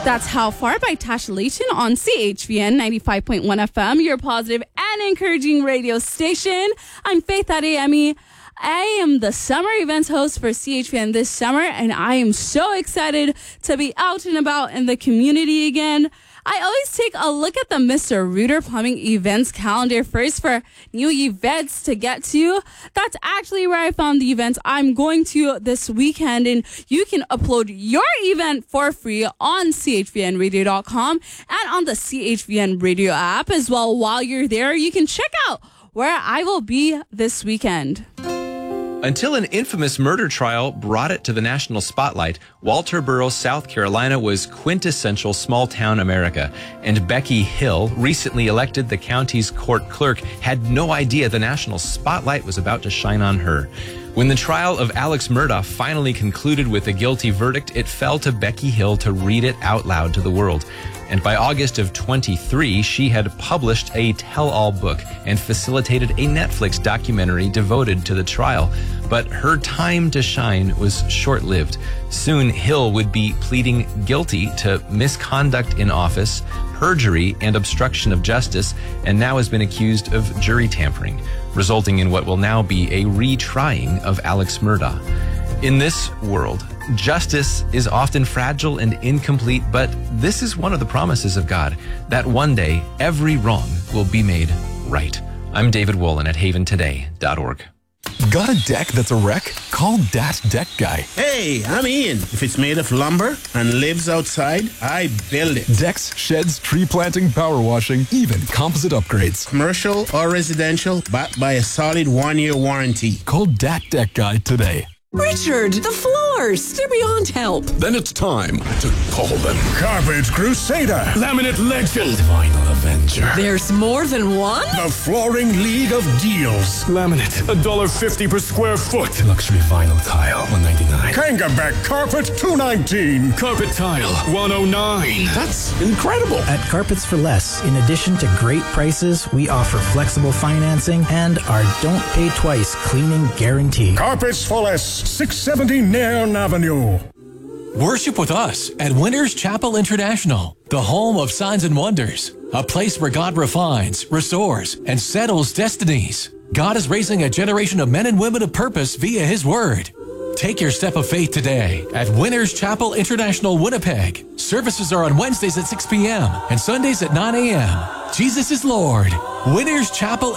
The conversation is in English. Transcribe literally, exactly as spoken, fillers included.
That's How Far by Tasha Layton on C H V N ninety-five point one F M, your positive and encouraging radio station. I'm Faith Adeyemi. I am the summer events host for C H V N this summer, and I am so excited to be out and about in the community again. I always take a look at the Mister Rooter Plumbing events calendar first for new events to get to. That's actually where I found the events I'm going to this weekend, and you can upload your event for free on C H V N radio dot com and on the C H V N radio app as well. While you're there, you can check out where I will be this weekend. Until an infamous murder trial brought it to the national spotlight, Walterboro, South Carolina was quintessential small-town America, and Becky Hill, recently elected the county's court clerk, had no idea the national spotlight was about to shine on her. When the trial of Alex Murdaugh finally concluded with a guilty verdict, it fell to Becky Hill to read it out loud to the world. And by August of twenty-three, she had published a tell-all book and facilitated a Netflix documentary devoted to the trial. But her time to shine was short-lived. Soon, Hill would be pleading guilty to misconduct in office, perjury, and obstruction of justice, and now has been accused of jury tampering, resulting in what will now be a retrying of Alex Murdaugh. In this world, justice is often fragile and incomplete, but this is one of the promises of God, that one day every wrong will be made right. I'm David Wolin at haven today dot org. Got a deck that's a wreck? Call Dat Deck Guy. Hey, I'm Ian. If it's made of lumber and lives outside, I build it. Decks, sheds, tree planting, power washing, even composite upgrades. Commercial or residential, backed by a solid one-year warranty. Call Dat Deck Guy today. Richard, the floors, they're beyond help. Then it's time to call them Carpet Crusader, Laminate Legend, Vinyl Avenger. There's more than one? The Flooring League of Deals. Laminate, one dollar fifty per square foot. Luxury vinyl tile, one ninety-nine. Kangaback Carpet, two nineteen. Carpet tile, one oh nine. That's incredible. At Carpets for Less, in addition to great prices, we offer flexible financing and our don't pay twice cleaning guarantee. Carpets for Less, six seventy Nairn Avenue. Worship with us at Winners Chapel International, the home of signs and wonders, a place where God refines, restores, and settles destinies. God is raising a generation of men and women of purpose via His Word. Take your step of faith today at Winners Chapel International, Winnipeg. Services are on Wednesdays at six p.m. and Sundays at nine a.m. Jesus is Lord. Winners Chapel